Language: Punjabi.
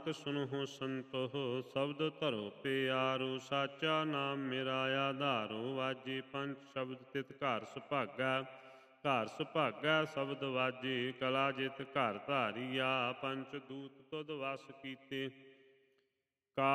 ਸੁਨਹੁ ਸੰਤੋ ਸ਼ਬਦ ਧਰੋ ਪਿਆਰੋ, ਸਾਚਾ ਨਾਮ ਮੇਰਾ ਆਧਾਰੋ। ਵਾਜੇ ਪੰਜ ਸ਼ਬਦ ਤਿਤ ਘਰ ਸੁਭਾਗਾ, ਘਰ ਸੁਭਾਗਾ ਸ਼ਬਦ ਵਾਜੇ। ਕਲਾ ਜਿਤ ਘਰ ਧਾਰੀਆ, ਪੰਚ ਦੂਤ ਤੁਧ ਵਸ ਕੀਤੇ।